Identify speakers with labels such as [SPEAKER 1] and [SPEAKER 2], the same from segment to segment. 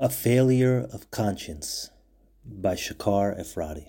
[SPEAKER 1] A Failure of Conscience by Shakar Efrati.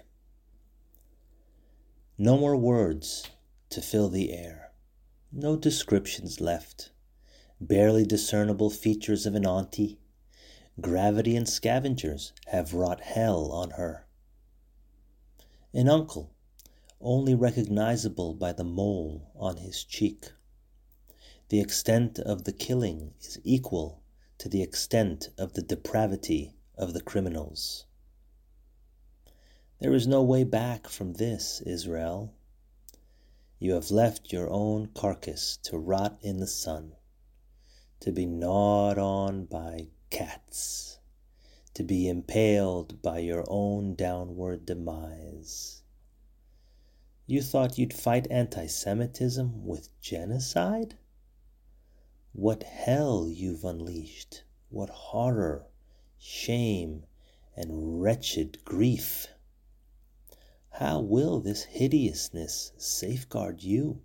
[SPEAKER 1] No more words to fill the air, no descriptions left, barely discernible features of an auntie. Gravity and scavengers have wrought hell on her. An uncle, only recognizable by the mole on his cheek. The extent of the killing is equal to the extent of the depravity of the criminals. There is no way back from this, Israel. You have left your own carcass to rot in the sun, to be gnawed on by cats, to be impaled by your own downward demise. You thought you'd fight anti-Semitism with genocide? What hell you've unleashed, what horror, shame, and wretched grief. How will this hideousness safeguard you?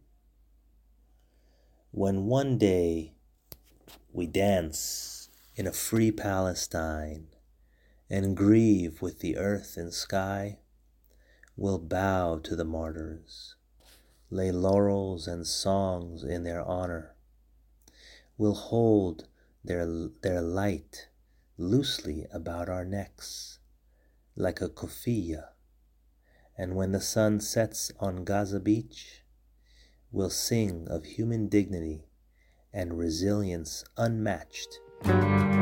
[SPEAKER 1] When one day we dance in a free Palestine and grieve with the earth and sky, we'll bow to the martyrs, lay laurels and songs in their honor. We'll hold their light loosely about our necks, like a kufiyya. And when the sun sets on Gaza Beach, we'll sing of human dignity and resilience unmatched.